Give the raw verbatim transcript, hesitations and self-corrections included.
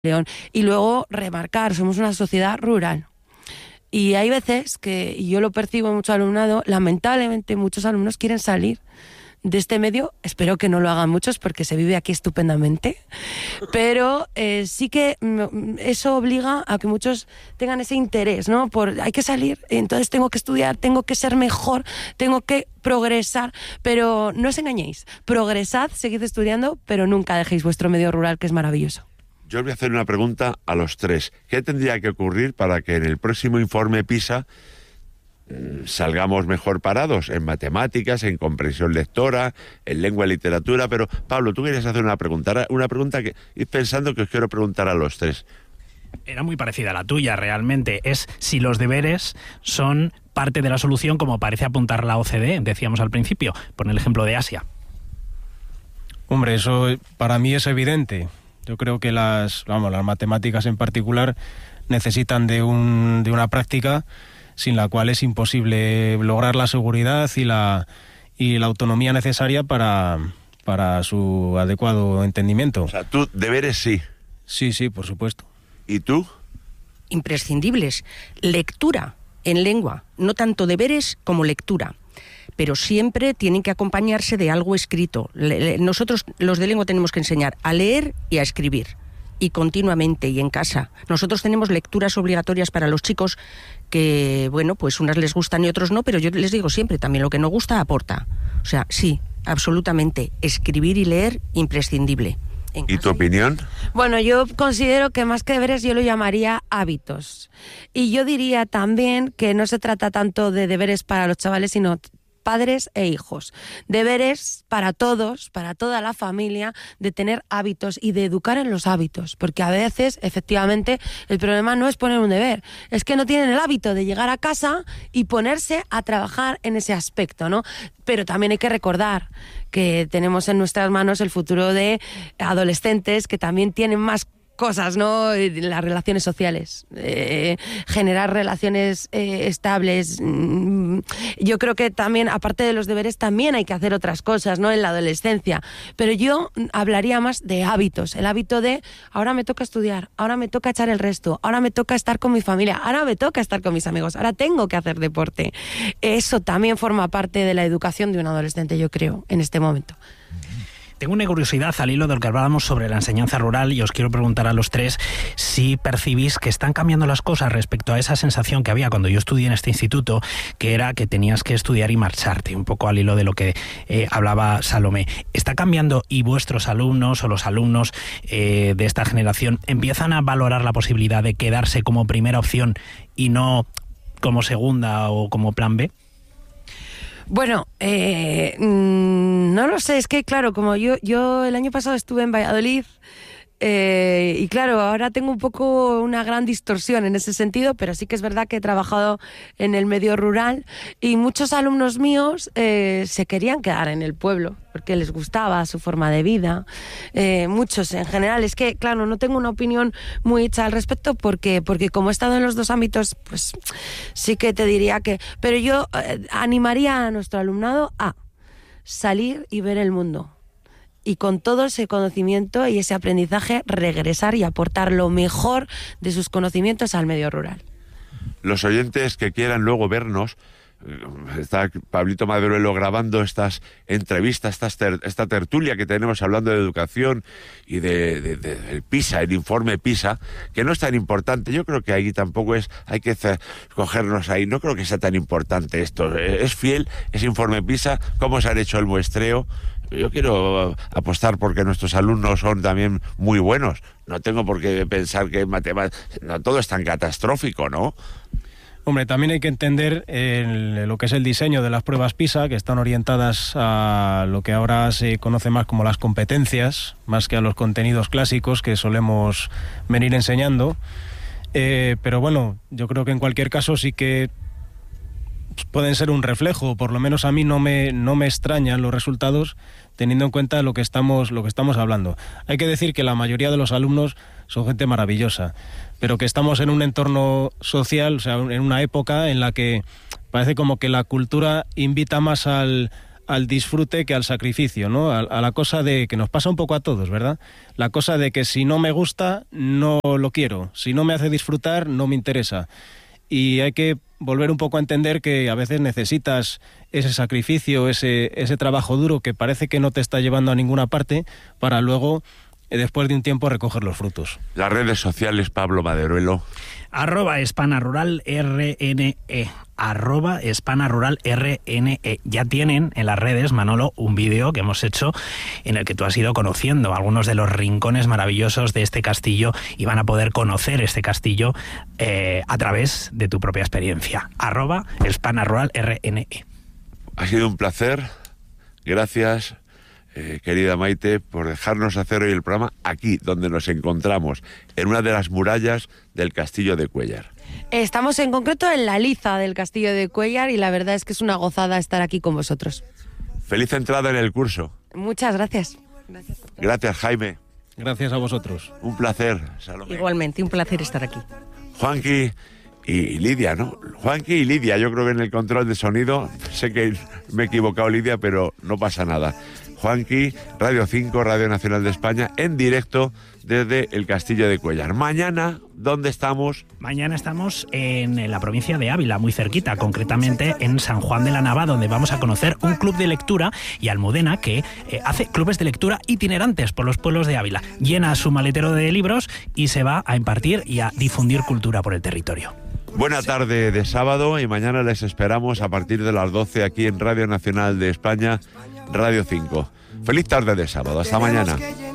León. Y luego remarcar, somos una sociedad rural. Y hay veces que, y yo lo percibo en mucho alumnado, lamentablemente muchos alumnos quieren salir de este medio. Espero que no lo hagan muchos porque se vive aquí estupendamente, pero eh, sí que eso obliga a que muchos tengan ese interés, ¿no? Por hay que salir, entonces tengo que estudiar, tengo que ser mejor, tengo que progresar, pero no os engañéis, progresad, seguid estudiando, pero nunca dejéis vuestro medio rural, que es maravilloso. Yo os voy a hacer una pregunta a los tres. ¿Qué tendría que ocurrir para que en el próximo informe PISA eh, salgamos mejor parados? En matemáticas, en comprensión lectora, en lengua y literatura. Pero, Pablo, tú querías hacer una pregunta. Una pregunta que id pensando que os quiero preguntar a los tres. Era muy parecida a la tuya, realmente. Es si los deberes son parte de la solución, como parece apuntar la O C D E, decíamos al principio, por el ejemplo de Asia. Hombre, eso para mí es evidente. Yo creo que las, vamos, las matemáticas en particular necesitan de, un, de una práctica sin la cual es imposible lograr la seguridad y la, y la autonomía necesaria para, para su adecuado entendimiento. O sea, tú, deberes sí. Sí, sí, por supuesto. ¿Y tú? Imprescindibles. Lectura en lengua, no tanto deberes como lectura. Pero siempre tienen que acompañarse de algo escrito. Nosotros, los de lengua, tenemos que enseñar a leer y a escribir, y continuamente, y en casa. Nosotros tenemos lecturas obligatorias para los chicos que, bueno, pues unas les gustan y otros no, pero yo les digo siempre, también lo que no gusta aporta. O sea, sí, absolutamente, escribir y leer, imprescindible. ¿Y tu opinión? Bueno, yo considero que más que deberes yo lo llamaría hábitos. Y yo diría también que no se trata tanto de deberes para los chavales, sino padres e hijos. Deberes para todos, para toda la familia, de tener hábitos y de educar en los hábitos, porque a veces, efectivamente, el problema no es poner un deber, es que no tienen el hábito de llegar a casa y ponerse a trabajar en ese aspecto, ¿no? Pero también hay que recordar que tenemos en nuestras manos el futuro de adolescentes que también tienen más cosas, ¿no? Las relaciones sociales, eh, generar relaciones eh, estables. Yo creo que también, aparte de los deberes, también hay que hacer otras cosas, ¿no? En la adolescencia. Pero yo hablaría más de hábitos, el hábito de ahora me toca estudiar, ahora me toca echar el resto, ahora me toca estar con mi familia, ahora me toca estar con mis amigos, ahora tengo que hacer deporte. Eso también forma parte de la educación de un adolescente, yo creo, en este momento. Tengo una curiosidad al hilo del que hablábamos sobre la enseñanza rural y os quiero preguntar a los tres si percibís que están cambiando las cosas respecto a esa sensación que había cuando yo estudié en este instituto, que era que tenías que estudiar y marcharte, un poco al hilo de lo que eh, hablaba Salomé. ¿Está cambiando y vuestros alumnos o los alumnos eh, de esta generación empiezan a valorar la posibilidad de quedarse como primera opción y no como segunda o como plan B? Bueno, eh, no lo sé, es que claro, como yo, yo el año pasado estuve en Valladolid, eh, y claro, ahora tengo un poco una gran distorsión en ese sentido, pero sí que es verdad que he trabajado en el medio rural y muchos alumnos míos eh, se querían quedar en el pueblo porque les gustaba su forma de vida, eh, muchos en general. Es que, claro, no tengo una opinión muy hecha al respecto porque, porque como he estado en los dos ámbitos, pues sí que te diría que... Pero yo eh, animaría a nuestro alumnado a salir y ver el mundo. Y con todo ese conocimiento y ese aprendizaje regresar y aportar lo mejor de sus conocimientos al medio rural. Los oyentes que quieran luego vernos, está Pablito Maduelo grabando estas entrevistas, estas ter, esta tertulia que tenemos hablando de educación y de, de, de, del PISA, el informe PISA, que no es tan importante. Yo creo que ahí tampoco es, hay que cogernos ahí, no creo que sea tan importante esto. Es fiel ese informe PISA, cómo se ha hecho el muestreo. Yo quiero apostar porque nuestros alumnos son también muy buenos. No tengo por qué pensar que matemáticas, no todo es tan catastrófico, ¿no? Hombre, también hay que entender el, lo que es el diseño de las pruebas PISA, que están orientadas a lo que ahora se conoce más como las competencias, más que a los contenidos clásicos que solemos venir enseñando. Eh, pero bueno, yo creo que en cualquier caso sí que pueden ser un reflejo, por lo menos a mí no me, no me extrañan los resultados teniendo en cuenta lo que estamos, lo que estamos hablando. Hay que decir que la mayoría de los alumnos son gente maravillosa, pero que estamos en un entorno social, o sea, en una época en la que parece como que la cultura invita más al, al disfrute que al sacrificio, ¿no? A, a la cosa de que nos pasa un poco a todos, ¿verdad? La cosa de que si no me gusta, no lo quiero. Si no me hace disfrutar, no me interesa. Y hay que volver un poco a entender que a veces necesitas ese sacrificio, ese, ese trabajo duro que parece que no te está llevando a ninguna parte para luego, después de un tiempo, recoger los frutos. Las redes sociales, Pablo Maderuelo. Arroba Hispana Rural R N E. Arroba Hispana Rural R N E. Ya tienen en las redes, Manolo, un vídeo que hemos hecho en el que tú has ido conociendo algunos de los rincones maravillosos de este castillo y van a poder conocer este castillo eh, a través de tu propia experiencia. Arroba Hispana Rural R N E. Ha sido un placer. Gracias, eh, querida Maite, por dejarnos hacer hoy el programa aquí, donde nos encontramos, en una de las murallas del Castillo de Cuéllar. Estamos en concreto en la liza del Castillo de Cuéllar y la verdad es que es una gozada estar aquí con vosotros. Feliz entrada en el curso. Muchas gracias. Gracias, gracias Jaime. Gracias a vosotros. Un placer, Salomé. Igualmente, un placer estar aquí. Juanqui y Lidia, ¿no? Juanqui y Lidia, yo creo que en el control de sonido, sé que me he equivocado, Lidia, pero no pasa nada. Juanqui, Radio cinco, Radio Nacional de España, en directo desde el Castillo de Cuéllar. Mañana, ¿dónde estamos? Mañana estamos en la provincia de Ávila, muy cerquita, concretamente en San Juan de la Nava, donde vamos a conocer un club de lectura y Almudena que eh, hace clubes de lectura itinerantes por los pueblos de Ávila. Llena su maletero de libros y se va a impartir y a difundir cultura por el territorio. Buena tarde de sábado y mañana les esperamos a partir de las doce aquí en Radio Nacional de España, Radio cinco. Feliz tarde de sábado. Hasta mañana.